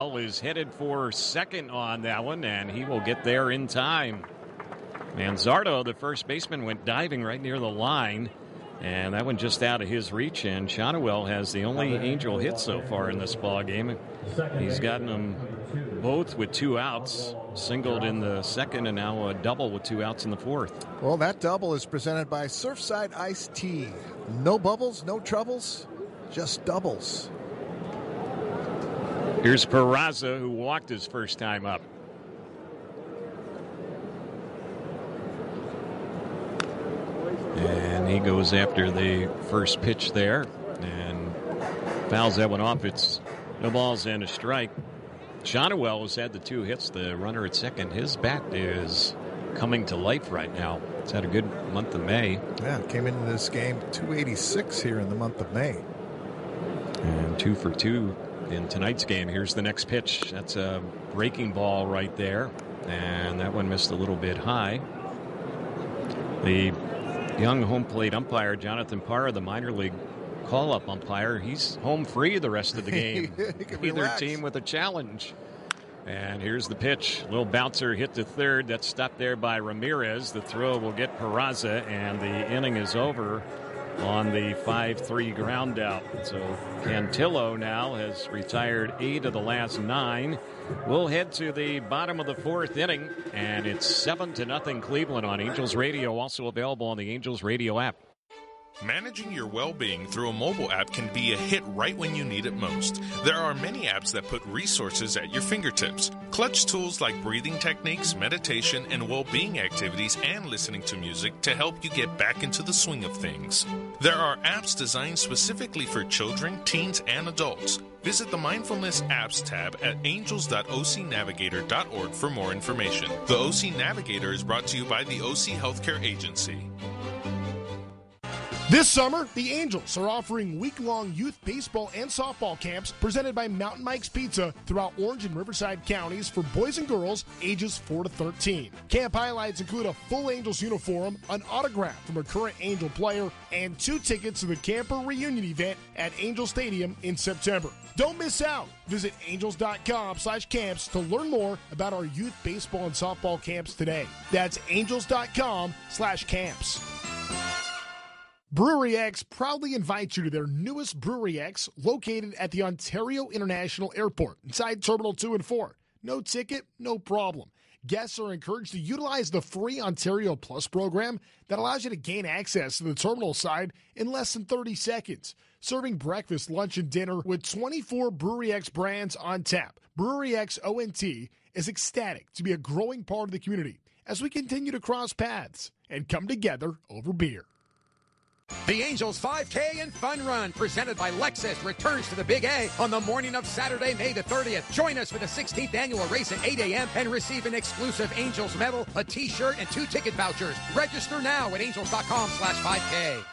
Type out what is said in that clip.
is headed for second on that one, and he will get there in time. Manzardo, the first baseman, went diving right near the line, and that one just out of his reach, and Shotwell has the only Angel hit so far in this ball game. He's gotten them both with 2 outs, singled in the second, and now a double with 2 outs in the fourth. Well, that double is presented by Surfside Iced Tea. No bubbles, no troubles, just doubles. Here's Peraza, who walked his first time up. And he goes after the first pitch there and fouls that one off. It's no balls and a strike. Shotwell has had the 2 hits, the runner at second. His bat is coming to life right now. It's had a good month of May. Yeah, came into this game 286 here in the month of May. And 2 for 2 in tonight's game. Here's the next pitch. That's a breaking ball right there. And that one missed a little bit high. The young home plate umpire, Jonathan Parra, the minor league call-up umpire, he's home free the rest of the game. Either team with a challenge. And here's the pitch. Little bouncer hit to third. That's stopped there by Ramirez. The throw will get Peraza, and the inning is over on the 5-3 ground out. So Cantillo now has retired 8 of the last 9. We'll head to the bottom of the 4th inning, and it's 7-0 Cleveland on Angels Radio, also available on the Angels Radio app. Managing your well-being through a mobile app can be a hit right when you need it most. There are many apps that put resources at your fingertips. Clutch tools like breathing techniques, meditation, and well-being activities, and listening to music to help you get back into the swing of things. There are apps designed specifically for children, teens, and adults. Visit the Mindfulness Apps tab at angels.ocnavigator.org for more information. The OC Navigator is brought to you by the OC Healthcare Agency. This summer, the Angels are offering week-long youth baseball and softball camps presented by Mountain Mike's Pizza throughout Orange and Riverside counties for boys and girls ages 4 to 13. Camp highlights include a full Angels uniform, an autograph from a current Angel player, and 2 tickets to the camper reunion event at Angel Stadium in September. Don't miss out. Visit angels.com/camps to learn more about our youth baseball and softball camps today. That's angels.com/camps. Brewery X proudly invites you to their newest Brewery X, located at the Ontario International Airport, inside Terminal 2 and 4. No ticket, no problem. Guests are encouraged to utilize the free Ontario Plus program that allows you to gain access to the terminal side in less than 30 seconds. Serving breakfast, lunch, and dinner with 24 Brewery X brands on tap. Brewery X ONT is ecstatic to be a growing part of the community as we continue to cross paths and come together over beer. The Angels 5K and Fun Run, presented by Lexus, returns to the Big A on the morning of Saturday, May the 30th. Join us for the 16th annual race at 8 a.m. and receive an exclusive Angels medal, a T-shirt, and 2 ticket vouchers. Register now at angels.com/5K.